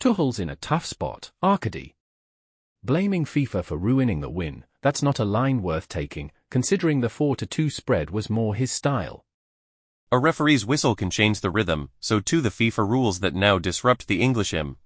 Tuchel's in a tough spot, Arcady. Blaming FIFA for ruining the win, that's not a line worth taking, considering the 4-2 spread was more his style. A referee's whistle can change the rhythm, so too the FIFA rules that now disrupt the English hymn.